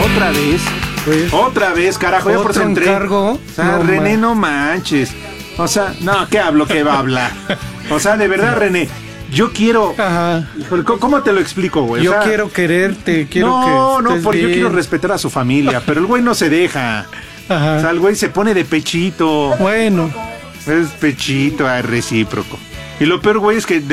Otra vez, carajo, ya por eso entré. Encargo. O sea, René, no manches. O sea, no, ¿qué hablo? ¿Qué va a hablar? O sea, de verdad, René, yo quiero... Ajá. ¿Cómo te lo explico, güey? Yo O sea, quiero quererte, quiero no, que porque yo quiero respetar a su familia, pero el güey no se deja. Ajá. O sea, el güey se pone de pechito. Bueno. Es pechito, recíproco. Y lo peor, güey, es que